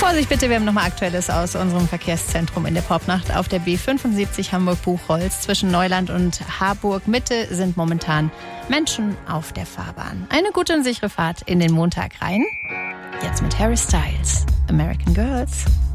Vorsicht bitte, wir haben nochmal Aktuelles aus unserem Verkehrszentrum in der Popnacht auf der B75 Hamburg-Buchholz. Zwischen Neuland und Harburg-Mitte sind momentan Menschen auf der Fahrbahn. Eine gute und sichere Fahrt in den Montag rein. Jetzt mit Harry Styles, American Girls.